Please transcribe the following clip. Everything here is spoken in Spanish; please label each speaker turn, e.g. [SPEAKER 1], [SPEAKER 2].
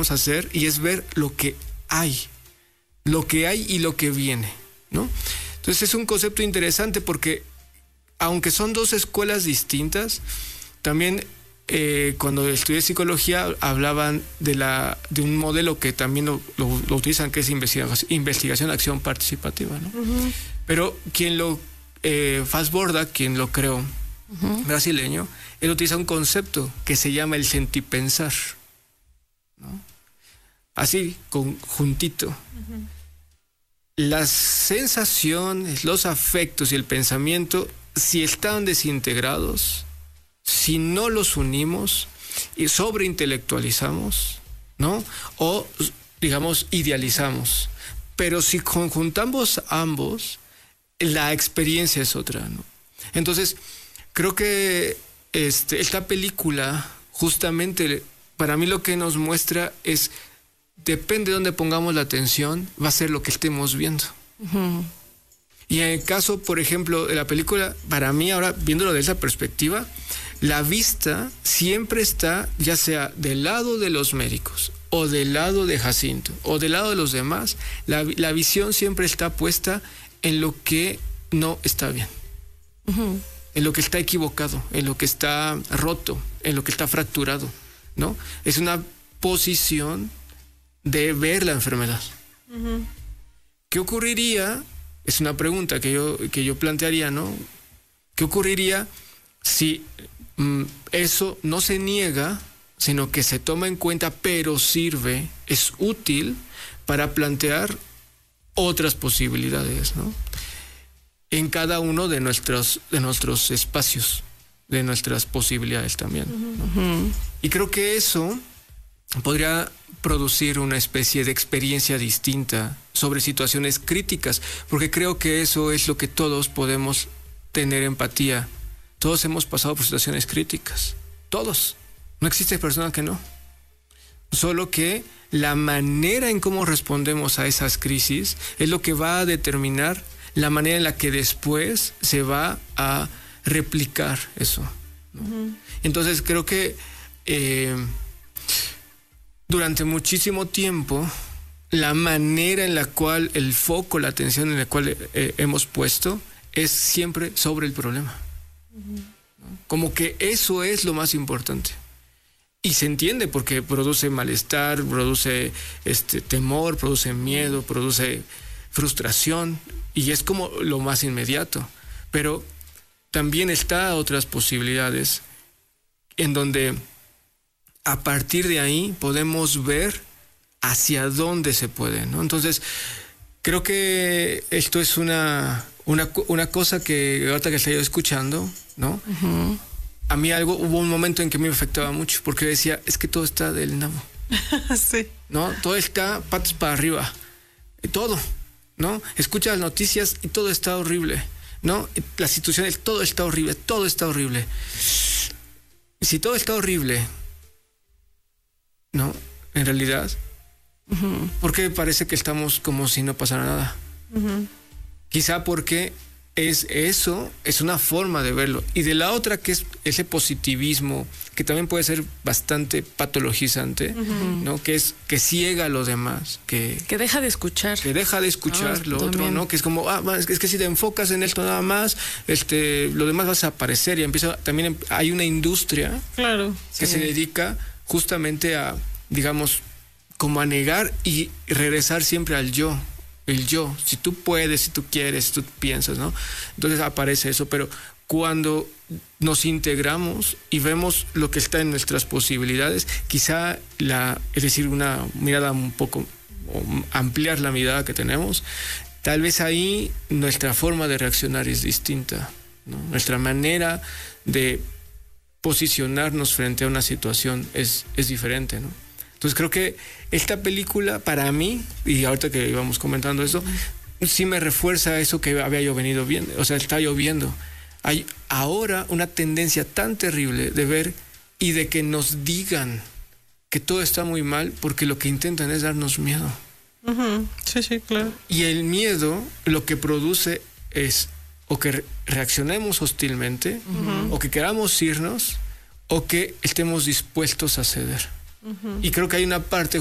[SPEAKER 1] podemos hacer, y es ver lo que hay y lo que viene, ¿no? Entonces es un concepto interesante porque, aunque son dos escuelas distintas, también cuando estudié psicología hablaban de un modelo que también lo utilizan, que es investigación, acción participativa, ¿no? Uh-huh. Pero Fassborda, quien lo creó, brasileño, él utiliza un concepto que se llama el sentipensar, ¿no? Así, juntito. Uh-huh. Las sensaciones, los afectos y el pensamiento, si están desintegrados, si no los unimos y sobreintelectualizamos, ¿no? O, digamos, idealizamos. Pero si conjuntamos ambos, la experiencia es otra, ¿no? Entonces, creo que esta película, justamente, para mí lo que nos muestra es, depende de dónde pongamos la atención, va a ser lo que estemos viendo. Uh-huh. Y en el caso, por ejemplo, de la película, para mí ahora, viéndolo de esa perspectiva, la vista siempre está, ya sea del lado de los médicos, o del lado de Jacinto, o del lado de los demás, la visión siempre está puesta en lo que no está bien. Uh-huh. En lo que está equivocado, en lo que está roto, en lo que está fracturado, ¿no? Es una posición de ver la enfermedad. Uh-huh. ¿Qué ocurriría? Es una pregunta que yo plantearía, ¿no? ¿Qué ocurriría si eso no se niega, sino que se toma en cuenta, pero sirve, es útil para plantear otras posibilidades, ¿no? En cada uno de nuestros espacios, de nuestras posibilidades también, ¿no? Uh-huh. Y creo que eso podría producir una especie de experiencia distinta sobre situaciones críticas, porque creo que eso es lo que todos podemos tener empatía. Todos hemos pasado por situaciones críticas, todos. No existe persona que no. Solo que la manera en cómo respondemos a esas crisis es lo que va a determinar la manera en la que después se va a replicar eso, ¿no? Uh-huh. Entonces creo que durante muchísimo tiempo la manera en la cual el foco, la atención en la cual hemos puesto es siempre sobre el problema, uh-huh, ¿no? Como que eso es lo más importante. Y se entiende porque produce malestar, produce temor, produce miedo, produce frustración, y es como lo más inmediato. Pero también está otras posibilidades en donde a partir de ahí podemos ver hacia dónde se puede, ¿no? Entonces, creo que esto es una cosa que ahorita que estoy escuchando, ¿no? Uh-huh. A mí hubo un momento en que me afectaba mucho, porque decía, es que todo está del nabo. Sí. ¿No? Todo está patas para arriba. Todo, ¿no? Escucha las noticias y todo está horrible, ¿no? Las situaciones, todo está horrible, todo está horrible. Y si todo está horrible, ¿no? En realidad, uh-huh, ¿por qué parece que estamos como si no pasara nada? Uh-huh. Quizá porque es una forma de verlo. Y de la otra, que es ese positivismo, que también puede ser bastante patologizante, uh-huh, ¿no? Que ciega a lo demás. Que deja de escuchar. Que deja de escuchar lo otro, ¿no? Que es como, es que si te enfocas en esto nada más, lo demás va a desaparecer. Y hay una industria, claro, que se dedica justamente a, digamos, como a negar y regresar siempre al yo. El yo, si tú puedes, si tú quieres, si tú piensas, ¿no? Entonces aparece eso, pero cuando nos integramos y vemos lo que está en nuestras posibilidades, quizá es decir, una mirada un poco, o ampliar la mirada que tenemos, tal vez ahí nuestra forma de reaccionar es distinta, ¿no? Nuestra manera de posicionarnos frente a una situación es diferente, ¿no? Entonces creo que esta película, para mí, y ahorita que íbamos comentando eso, sí me refuerza eso que había yo venido viendo, o sea, está lloviendo. Hay ahora una tendencia tan terrible de ver y de que nos digan que todo está muy mal, porque lo que intentan es darnos miedo. Uh-huh. Sí, sí, claro. Y el miedo lo que produce es o que reaccionemos hostilmente, uh-huh, o que queramos irnos, o que estemos dispuestos a ceder. Uh-huh. Y creo que hay una parte